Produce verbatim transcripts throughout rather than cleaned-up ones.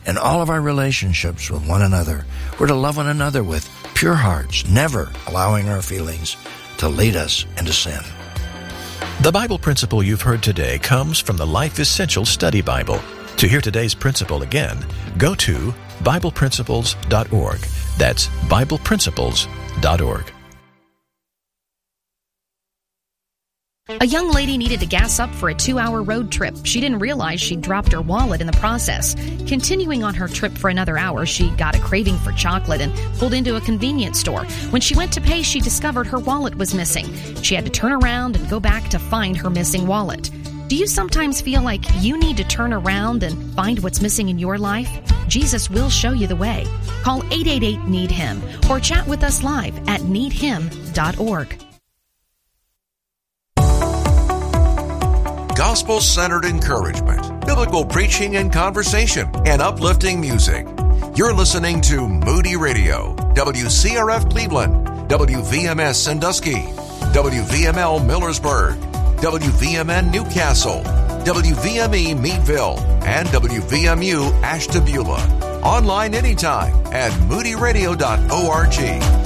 in all of our relationships with one another. We're to love one another with pure hearts, never allowing our feelings to lead us into sin. The Bible principle you've heard today comes from the Life Essential Study Bible. To hear today's principle again, go to Bible Principles dot org. That's Bible Principles dot org. A young lady needed to gas up for a two-hour road trip. She didn't realize she'd dropped her wallet in the process. Continuing on her trip for another hour, she got a craving for chocolate and pulled into a convenience store. When she went to pay, she discovered her wallet was missing. She had to turn around and go back to find her missing wallet. Do you sometimes feel like you need to turn around and find what's missing in your life? Jesus will show you the way. Call eight eight eight, need him or chat with us live at need him dot org. Gospel-centered encouragement, biblical preaching and conversation, and uplifting music. You're listening to Moody Radio, W C R F Cleveland, W V M S Sandusky, W V M L Millersburg, W V M N Newcastle, W V M E Meadville, and W V M U Ashtabula. Online anytime at moody radio dot org.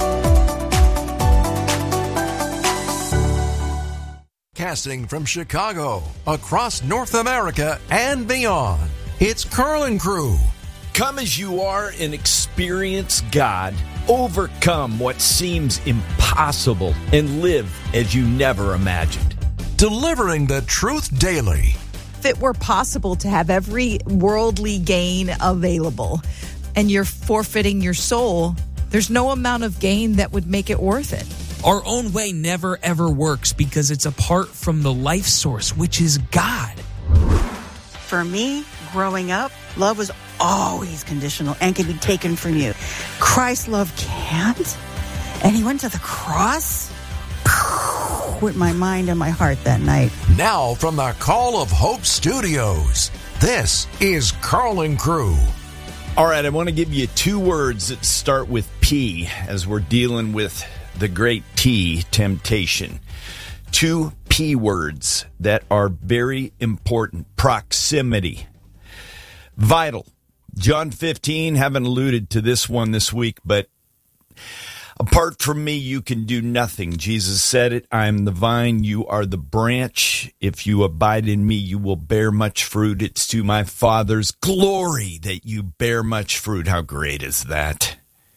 Casting from Chicago, across North America and beyond, it's Carlin Crew. Come as you are and experience God. Overcome what seems impossible and live as you never imagined. Delivering the truth daily. If it were possible to have every worldly gain available and you're forfeiting your soul, there's no amount of gain that would make it worth it. Our own way never, ever works because it's apart from the life source, which is God. For me, growing up, love was always conditional and can be taken from you. Christ's love can't. And he went to the cross with my mind and my heart that night. Now from the Call of Hope Studios, this is Carlin Crew. All right, I want to give you two words that start with P as we're dealing with the great T, temptation. Two P words that are very important. Proximity. Vital. John fifteen, haven't alluded to this one this week, but apart from me, you can do nothing. Jesus said it. I am the vine. You are the branch. If you abide in me, you will bear much fruit. It's to my Father's glory that you bear much fruit. How great is that?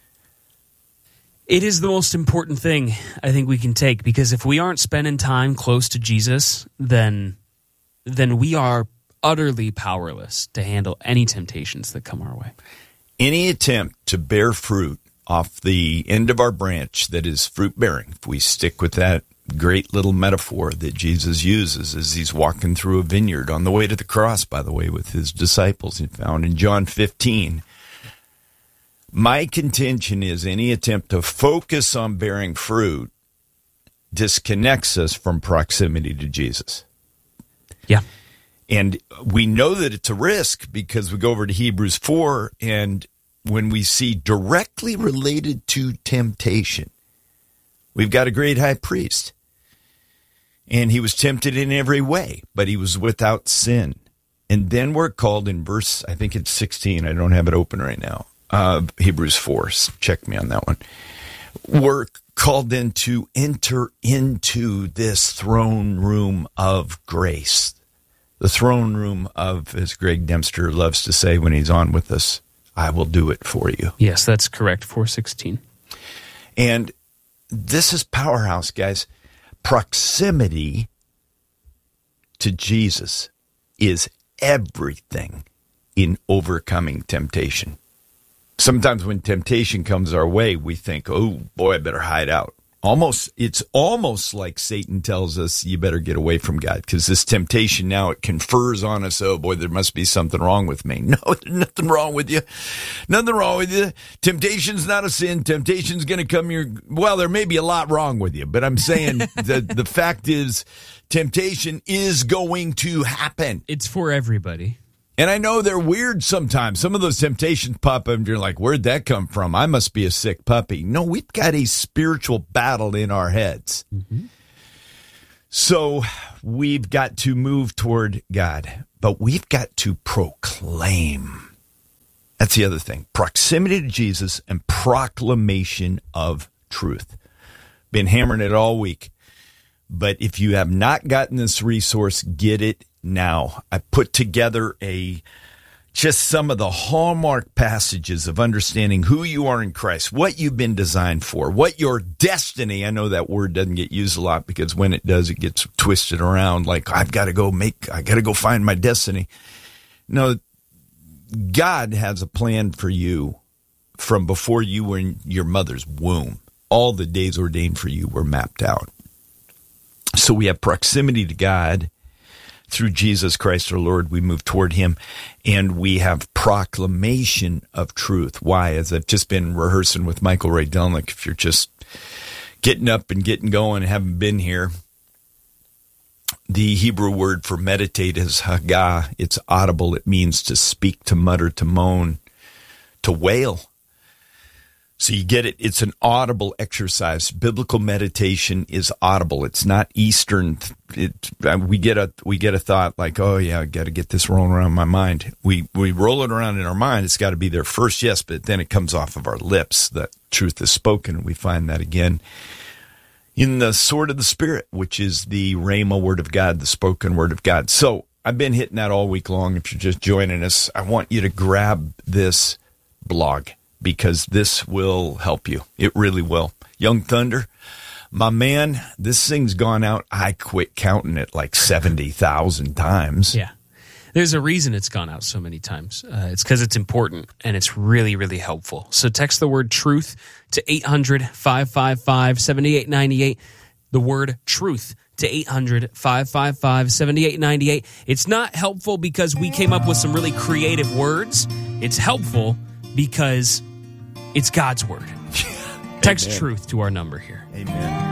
It is the most important thing I think we can take, because if we aren't spending time close to Jesus, then then we are utterly powerless to handle any temptations that come our way. Any attempt to bear fruit off the end of our branch that is fruit-bearing, if we stick with that great little metaphor that Jesus uses as he's walking through a vineyard on the way to the cross, by the way, with his disciples, he found in John fifteen. My contention is any attempt to focus on bearing fruit disconnects us from proximity to Jesus. Yeah. And we know that it's a risk because we go over to Hebrews four, and when we see directly related to temptation, we've got a great high priest. And he was tempted in every way, but he was without sin. And then we're called in verse, I think it's sixteen, I don't have it open right now, uh, Hebrews four, check me on that one. We're called then to enter into this throne room of grace. The throne room of, as Greg Dempster loves to say when he's on with us, I will do it for you. Yes, that's correct, four sixteen. And this is powerhouse, guys. Proximity to Jesus is everything in overcoming temptation. Sometimes when temptation comes our way, we think, oh, boy, I better hide out. Almost, it's almost like Satan tells us you better get away from God, because this temptation now, it confers on us, oh boy, there must be something wrong with me. No, there's nothing wrong with you. Nothing wrong with you. Temptation's not a sin. Temptation's going to come your, well, there may be a lot wrong with you, but I'm saying the, the fact is temptation is going to happen. It's for everybody. And I know they're weird sometimes. Some of those temptations pop up and you're like, where'd that come from? I must be a sick puppy. No, we've got a spiritual battle in our heads. Mm-hmm. So we've got to move toward God, but we've got to proclaim. That's the other thing. Proximity to Jesus and proclamation of truth. Been hammering it all week. But if you have not gotten this resource, get it now. I put together a just some of the hallmark passages of understanding who you are in Christ, what you've been designed for, what your destiny. I know that word doesn't get used a lot because when it does, it gets twisted around like I've got to go make, I got to go find my destiny. No, God has a plan for you from before you were in your mother's womb. All the days ordained for you were mapped out. So we have proximity to God. Through Jesus Christ our Lord, we move toward him, and we have proclamation of truth. Why? As I've just been rehearsing with Michael Ray Delnick, if you're just getting up and getting going and haven't been here, the Hebrew word for meditate is hagah. It's audible. It means to speak, to mutter, to moan, to wail. So you get it. It's an audible exercise. Biblical meditation is audible. It's not Eastern. It, we get a we get a thought like, oh yeah, I got to get this rolling around in my mind. We we roll it around in our mind. It's got to be there first, yes, but then it comes off of our lips. That truth is spoken. We find that again in the sword of the Spirit, which is the Rhema word of God, the spoken word of God. So I've been hitting that all week long. If you're just joining us, I want you to grab this blog, because this will help you. It really will. Young Thunder, my man, this thing's gone out. I quit counting it like seventy thousand times. Yeah. There's a reason it's gone out so many times. Uh, it's because it's important, and it's really, really helpful. So text the word truth to eight hundred, five five five, seven eight nine eight. The word truth to eight hundred, five five five, seven eight nine eight. It's not helpful because we came up with some really creative words. It's helpful because it's God's word. Text Amen. Truth to our number here. Amen.